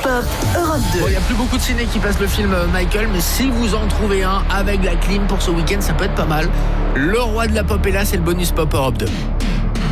Pop Europe 2. Bon, il n'y a plus beaucoup de ciné qui passent le film Michael, mais si vous en trouvez un avec la clim pour ce week-end, ça peut être pas mal. Le roi de la pop est là, c'est le bonus Pop Europe 2.